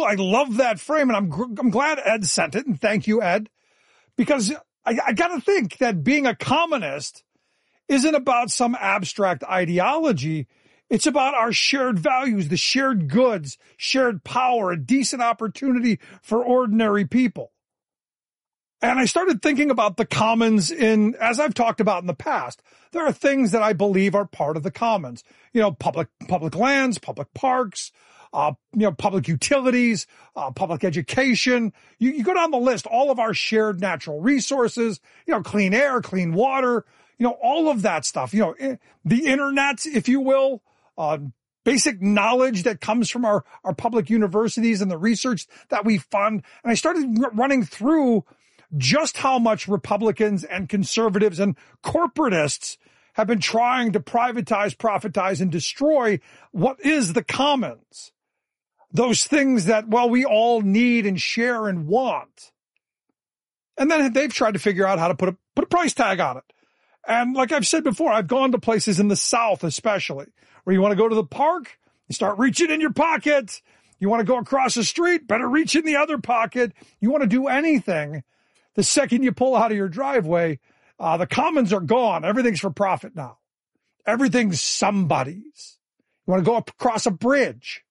I love that frame, and I'm glad Ed sent it, and thank you, Ed, because I got to think that being a communist isn't about some abstract ideology. It's about our shared values, the shared goods, shared power, a decent opportunity for ordinary people. And I started thinking about the commons as I've talked about in the past, there are things that I believe are part of the commons. Public lands, public parks, public utilities, public education. You go down the list, all of our shared natural resources, clean air, clean water, all of that stuff, the internet, if you will, basic knowledge that comes from our public universities and the research that we fund. And I started running through just how much Republicans and conservatives and corporatists have been trying to privatize, profitize, and destroy what is the commons. Those things that, we all need and share and want. And then they've tried to figure out how to put a price tag on it. And like I've said before, I've gone to places in the South especially, where you want to go to the park, you start reaching in your pocket. You want to go across the street, better reach in the other pocket. You want to do anything. The second you pull out of your driveway, the commons are gone. Everything's for profit now. Everything's somebody's. You want to go across a bridge.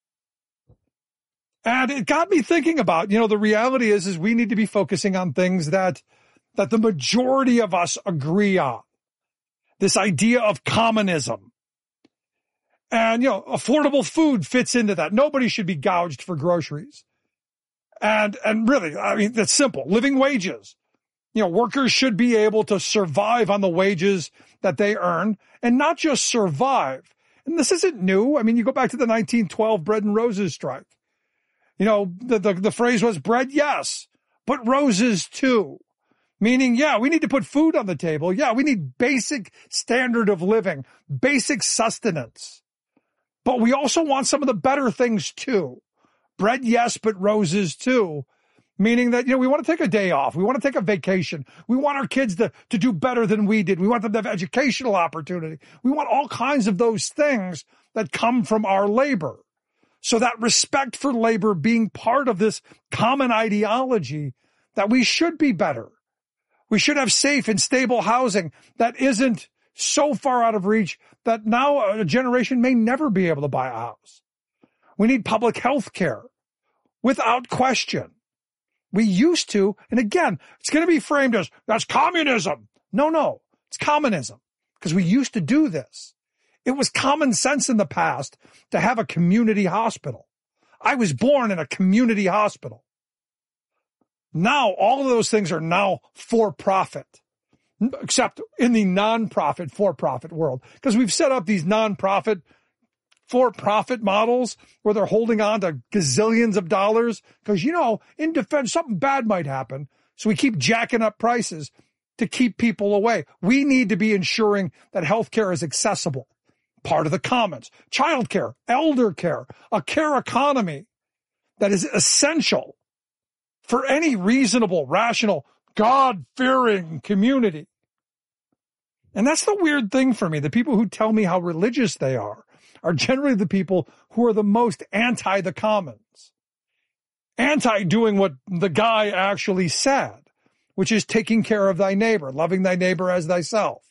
And it got me thinking about, the reality is we need to be focusing on things that the majority of us agree on. This idea of communism. And, affordable food fits into that. Nobody should be gouged for groceries. And really, that's simple. Living wages. Workers should be able to survive on the wages that they earn and not just survive. And this isn't new. You go back to the 1912 Bread and Roses strike. The phrase was bread, yes, but roses too. Meaning, we need to put food on the table. Yeah, we need basic standard of living, basic sustenance. But we also want some of the better things too. Bread, yes, but roses too. Meaning that, we want to take a day off. We want to take a vacation. We want our kids to do better than we did. We want them to have educational opportunity. We want all kinds of those things that come from our labor. So that respect for labor being part of this common ideology that we should be better. We should have safe and stable housing that isn't so far out of reach that now a generation may never be able to buy a house. We need public health care without question. We used to, and again, it's going to be framed as, that's communism. No, it's communism because we used to do this. It was common sense in the past to have a community hospital. I was born in a community hospital. Now, all of those things are now for profit, except in the non-profit, for-profit world, because we've set up these non-profit, for-profit models where they're holding on to gazillions of dollars because, in defense, something bad might happen. So we keep jacking up prices to keep people away. We need to be ensuring that healthcare is accessible. Part of the commons, childcare, elder care, a care economy that is essential for any reasonable, rational, God-fearing community. And that's the weird thing for me. The people who tell me how religious they are generally the people who are the most anti the commons. Anti doing what the guy actually said, which is taking care of thy neighbor, loving thy neighbor as thyself.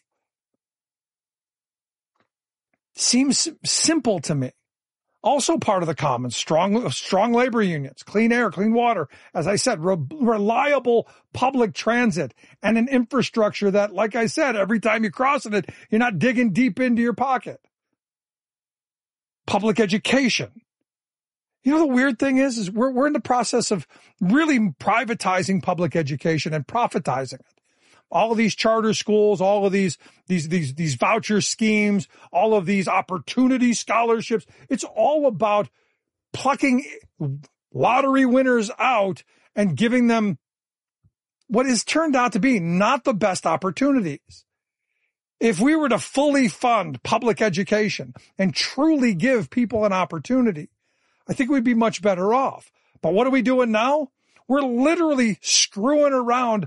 Seems simple to me. Also part of the commons, strong labor unions, clean air, clean water. As I said, reliable public transit and an infrastructure that, like I said, every time you're crossing it, you're not digging deep into your pocket. Public education. The weird thing is we're in the process of really privatizing public education and profitizing it. All of these charter schools, all of these voucher schemes, all of these opportunity scholarships. It's all about plucking lottery winners out and giving them what is turned out to be not the best opportunities. If we were to fully fund public education and truly give people an opportunity, I think we'd be much better off. But what are we doing now? We're literally screwing around.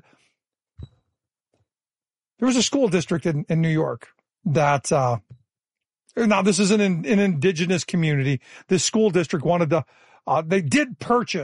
There was a school district in New York that, now this is an indigenous community. This school district wanted to, they did purchase